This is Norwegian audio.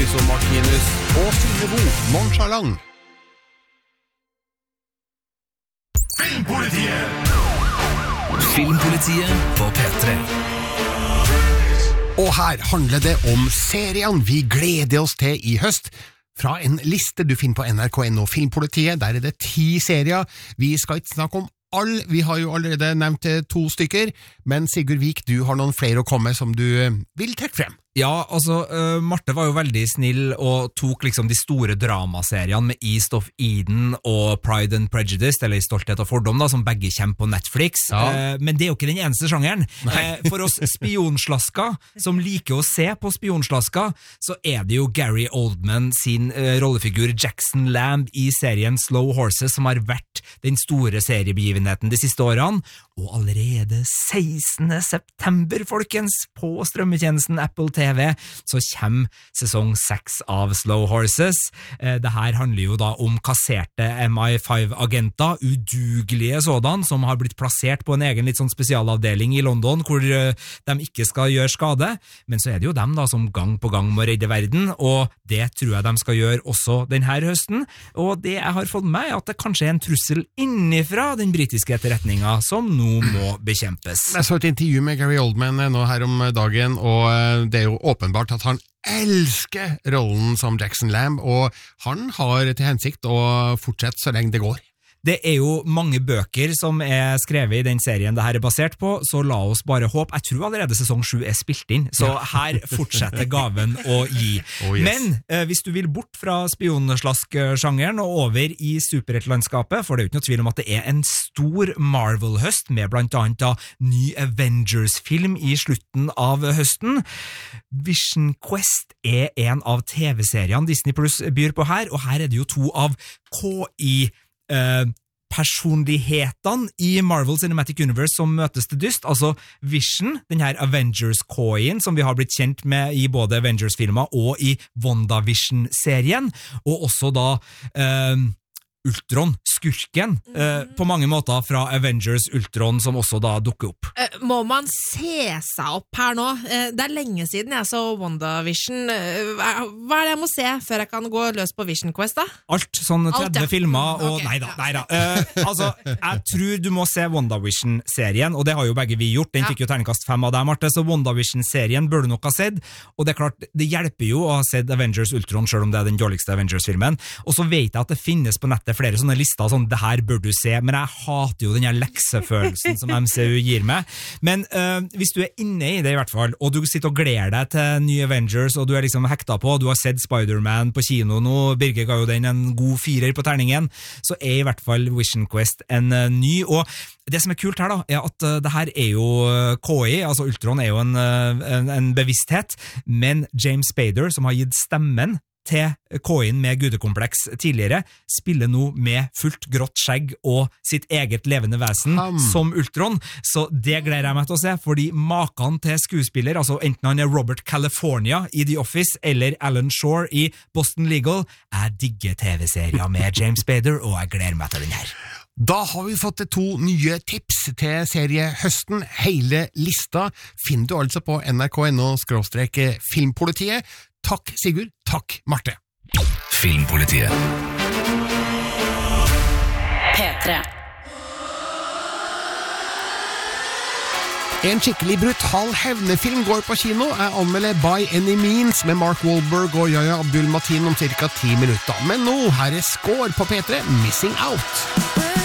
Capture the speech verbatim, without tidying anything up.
Marcus og Martinus og Synnebo Nonchalant. Filmpolitiet Filmpolitiet på P tre. Og her handler det om serien vi gleder oss til i høst. Fra en liste du finner på N R K punkt N O Filmpolitiet, der er det ti serier. Vi skal ikke snakke om all, vi har jo allerede nevnt to stykker, men Sigurd Vik, du har noen flere å komme som du vil trekke frem. Ja, altså, uh, Marte var jo veldig snill og tok liksom de store dramaseriene med East of Eden og Pride and Prejudice, eller Stolthet og Fordom da, som begge kommer på Netflix. Ja. Uh, men det er jo ikke den eneste sjangeren. Uh, for oss spionslasker, som liker å se på spionslasker, så er det jo Gary Oldman sin uh, rollefigur Jackson Lamb i serien Slow Horses, som har vært den store seriebegivenheten de siste årene. Og allerede sekstende september, folkens, på strømmetjenesten Apple T V, så kommer sesong seks av Slow Horses. Eh, det her handler jo da om kasserte M I fem-agenter, udugelige sådan, som har blitt plassert på en egen litt sånn spesialavdeling i London, hvor eh, de ikke skal gjøre skade. Men så er det jo dem da som gang på gang må redde verden, og det tror jeg de skal gjøre også denne høsten. Og det jeg har fått med meg, er at det kanskje er en trussel innifra den britiske etterretninga som nå må bekjempes. Jeg så et intervju med Gary Oldman nå her om dagen, og det er jo åpenbart at han elsker rollen som Jackson Lamb, og han har til hensikt å fortsette så lenge det går. Det er jo mange bøker som er skrevet i den serien det her er basert på, så la oss bare håpe. Jeg tror allerede sesong sju er spilt inn, så her fortsetter gaven å gi. Oh, yes. Men eh, hvis du vil bort fra spionslask-sjangeren og over i superheltlandskapet, for det er jo ikke noe tvil om at det er en stor Marvel-høst, med blant annet da ny Avengers-film i slutten av høsten. Vision Quest er en av T V-seriene Disney Plus byr på her, og her er det jo to av K I Uh, personlighetene i Marvel Cinematic Universe som møtes til dyst, altså Vision, den her Avengers-K-en som vi har blitt kjent med i både Avengers-filmer og i WandaVision-serien, og også da uh, Ultron, skurken, mm. eh, på mange måter fra Avengers Ultron, som også da dukker opp. Eh, må man se seg opp her nå? Eh, det er lenge siden jeg så WandaVision. Eh, hva er det jeg må se før jeg kan gå løs på Vision Quest, da? Alt, sånn tredve Alt, ja. filmer, og okay, neida, ja. neida. Eh, altså, jeg tror du må se WandaVision-serien, og det har jo begge vi gjort. Den ja. fikk jo terningkast fem av deg, Marte, så WandaVision-serien bør du nok ha sett, og det er klart, det hjelper jo å ha sett Avengers Ultron, selv om det er den dårligste Avengers-filmen. Og så vet jeg at det finnes på nettet flere sånne lister, sånn, det her bør du se, men jeg hater jo den her leksefølelsen som M C U gir meg. Men uh, hvis du er inne i det i hvert fall, og du sitter og gleder deg til nye Avengers, og du er liksom hekta på, du har sett Spider-Man på kino nå, Birger ga jo den en god firer på terningen, så er i hvert fall Vision Quest en uh, ny, og det som er kult her da, er at uh, det her er jo uh, K I, altså Ultron er jo en, uh, en, en bevissthet, men James Spader, som har gitt stemmen til K-en med gudekompleks tidligere, spiller nå med fullt grått skjegg og sitt eget levende vesen um. som Ultron, så det gleder jeg meg til å se, fordi maken til skuespiller, altså enten han er Robert California i The Office, eller Alan Shore i Boston Legal, jeg digger T V-serier med James Spader, og jeg gleder meg til den her. Da har vi fått to nye tips til seriehøsten. Hele lista finner du altså på N R K punkt N O skråstrek filmpolitiet. Takk Sigurd, takk Marte. Filmpolitiet. P tre. En skikkelig brutal hevnefilm går på kino. Jeg anmelder By Any Means med Mark Wahlberg og Yahya Abdul-Mateen om cirka ti minutter. Men nå, her er Score på P tre, Missing Out.